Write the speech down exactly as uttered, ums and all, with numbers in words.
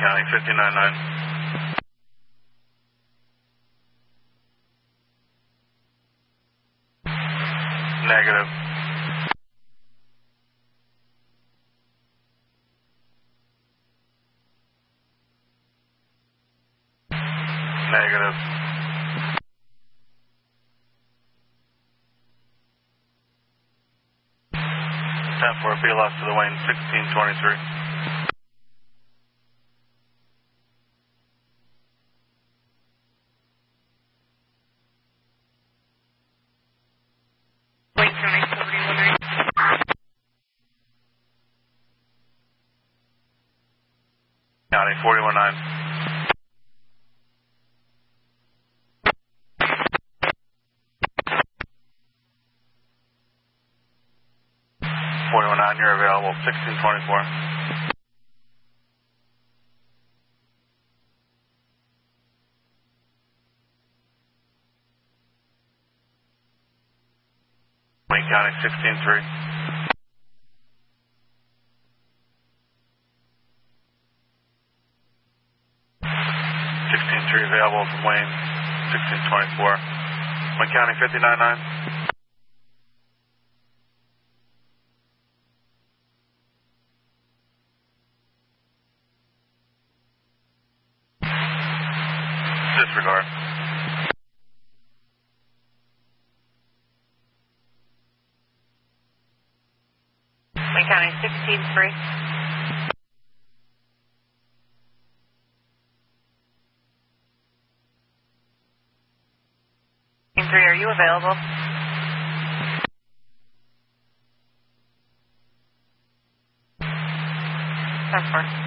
County fifty-nine nine. Negative. Negative. ten four, be lost to the Wayne, sixteen twenty-three. Wayne County forty-one nine. County forty-one nine. forty-one nine, you're available, sixteen twenty-four. Wayne County sixteen three. sixteen three available from Wayne, sixteen twenty-four. Wayne County fifty-nine nine. Disregard. Wayne County sixteen three. sixteen three, are you available? ten four.